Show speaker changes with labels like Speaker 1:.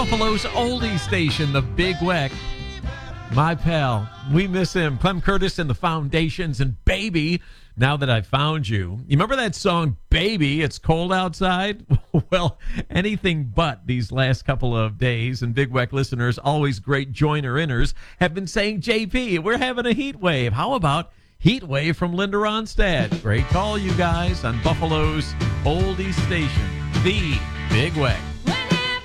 Speaker 1: Buffalo's oldie station, the Big Weck. My pal, we miss him. Clem Curtis and the Foundations and Baby, Now That I Found You. You remember that song, Baby, It's Cold Outside? Well, anything but these last couple of days. And Big Weck listeners, always great joiner-inners, have been saying, JP, we're having a heat wave. How about Heat Wave from Linda Ronstadt? Great call, you guys, on Buffalo's oldie station, the Big Weck.